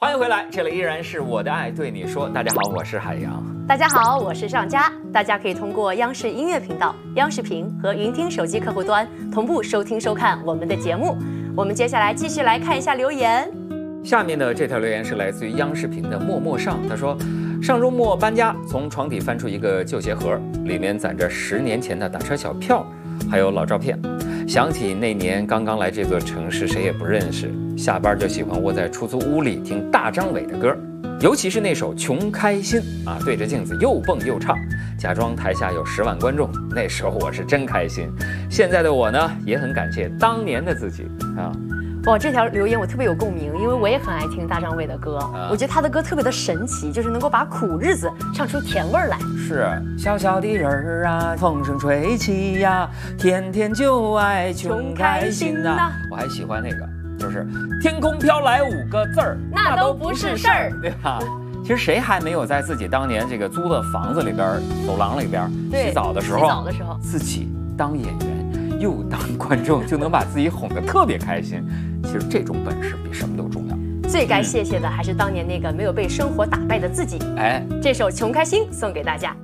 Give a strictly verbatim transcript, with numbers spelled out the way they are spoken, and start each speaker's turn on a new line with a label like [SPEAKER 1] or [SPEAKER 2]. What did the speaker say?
[SPEAKER 1] 欢迎回来，这里依然是我的爱对你说。大家好，我是海洋。
[SPEAKER 2] 大家好，我是上佳。大家可以通过央视音乐频道、央视频和云听手机客户端同步收听收看我们的节目。我们接下来继续来看一下留言。
[SPEAKER 1] 下面的这条留言是来自于央视频的默默上，他说：上周末搬家，从床底翻出一个旧鞋盒，里面攒着十年前的打车小票，还有老照片。想起那年刚刚来这座城市，谁也不认识，下班就喜欢窝在出租屋里听大张伟的歌，尤其是那首《穷开心》啊，对着镜子又蹦又唱，假装台下有十万观众，那时候我是真开心。现在的我呢，也很感谢当年的自己啊。
[SPEAKER 2] 哇，这条留言我特别有共鸣，因为我也很爱听大张伟的歌，啊、我觉得他的歌特别的神奇，就是能够把苦日子唱出甜味儿来。
[SPEAKER 1] 是小小的人儿啊，风声吹起呀，天天就爱穷开心呐、啊。我还喜欢那个，就是天空飘来五个字儿，
[SPEAKER 2] 那都不是事儿，
[SPEAKER 1] 对吧？其实谁还没有在自己当年这个租的房子里边、走廊里边洗澡的时候，
[SPEAKER 2] 洗澡的时候
[SPEAKER 1] 自己当演员又当观众，就能把自己哄得特别开心。其实这种本事比什么都重要。
[SPEAKER 2] 最该谢谢的还是当年那个没有被生活打败的自己。
[SPEAKER 1] 哎，
[SPEAKER 2] 这首《穷开心》送给大家。